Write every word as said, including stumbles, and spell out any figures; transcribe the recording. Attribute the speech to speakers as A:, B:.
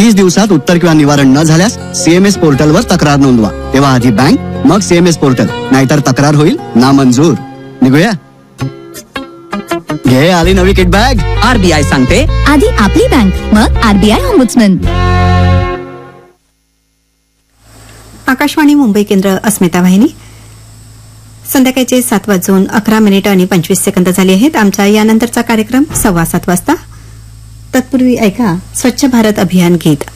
A: तीस दिवसात उत्तर किंवा निवारण न झाल्यास सीएमएस पोर्टलवर तक्रार नोंदवा. तेव्हा आधी बँक, मग सीएमएस पोर्टल, नाहीतर तक्रार होईल नामंजूर. निघूया. घे आली नवी किट बॅग.
B: आरबीआय सांगते,
C: आधी आपली बँक, मग आरबीआय ऑम्बुड्समन.
D: आकाशवाणी मुंबई केंद्र, अस्मिता वाहिनी. संध्याकाळचे सात वाजून अकरा मिनिटं आणि पंचवीस सेकंद झाले आहेत. आमचा यानंतरचा कार्यक्रम सव्वा सात वाजता. तत्पूर्वी ऐका स्वच्छ भारत अभियान गीत.